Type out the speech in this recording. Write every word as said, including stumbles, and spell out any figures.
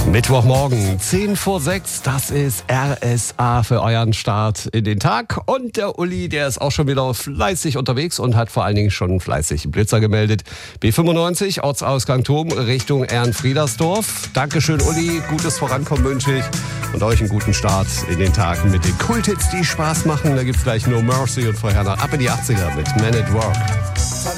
Mittwochmorgen, zehn vor sechs, das ist R S A für euren Start in den Tag. Und der Uli, der ist auch schon wieder fleißig unterwegs und hat vor allen Dingen schon fleißig einen Blitzer gemeldet. B fünfundneunzig, Ortsausgang Turm, Richtung Ehrenfriedersdorf. Dankeschön, Uli, gutes Vorankommen wünsche ich und euch einen guten Start in den Tag mit den Kulthits, die Spaß machen. Da gibt's gleich No Mercy und vorher noch ab in die achtziger mit Man at Work.